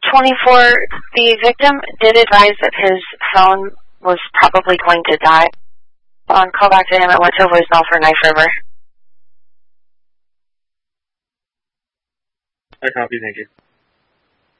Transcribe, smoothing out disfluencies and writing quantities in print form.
24, the victim did advise that his phone was probably going to die. On callback to him, it went to voicemail for Knife River. I copy, thank you.